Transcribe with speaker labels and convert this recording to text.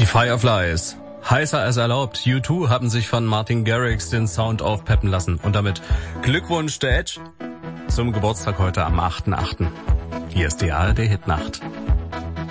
Speaker 1: Fireflies. Heißer als erlaubt. U2 haben sich von Martin Garrix den Sound aufpeppen lassen. Und damit Glückwunsch der Edge zum Geburtstag heute am 8.8. Hier ist die ARD Hitnacht.